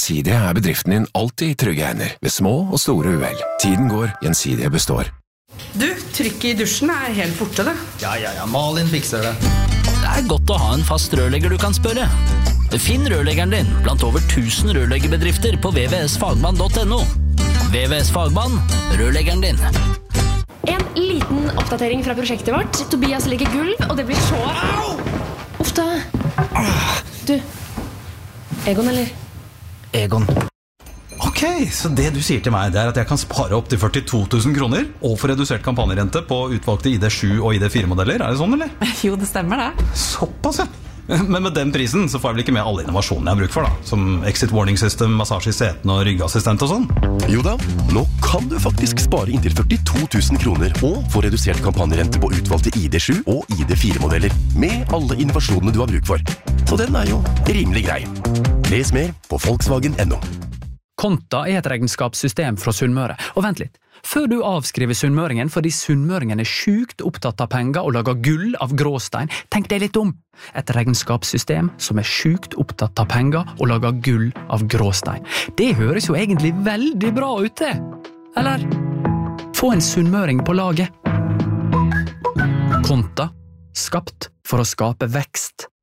Gjensidige bedriften din alltid i trygge hender, ved små og store uhell. Tiden går, Gjensidige består. Du, trykket i dusjen helt borte, det. Ja, Malin fikser det. Det godt å ha en fast rørlegger du kan spørre. Finn rørleggeren din blant over 1000 rørleggerbedrifter på vvsfagmann.no. VVS Fagmann, rørleggeren din. En liten oppdatering fra prosjektet vårt. Tobias legger gulv, og det blir så... Au! Uff da. Du, Egon eller? Egon. Ok, så det du sier til meg det at jeg kan spare opp til 42 000 kroner og få redusert kampanjerente på utvalgte ID7 og ID4-modeller, det sånn, eller? Jo, det stemmer det. Såpass, ja. Men med den prisen så får jeg vel ikke med alle innovasjonene jeg har bruk for da, som exit warning system, massasje i seten og ryggassistent og sånn. Jo da, nå kan du faktisk spare inntil 42 000 kroner og få redusert kampanjerente på utvalgte ID7 og ID4-modeller med alle innovasjonene du har bruk for. Så den jo rimelig grei. Les mer på Volkswagen.no. Konta et regnskapssystem fra Sunnmøre. Og vent litt, før du avskriver sunnmøringen fordi sunnmøringen sjukt opptatt av penger og lager gull av gråstein, tenk deg litt om. Et regnskapssystem som sjukt opptatt av penger og lager gull av gråstein. Det høres jo egentlig veldig bra ut det. Eller? Få en sunnmøring på laget. Konta, skapt for å skape vekst.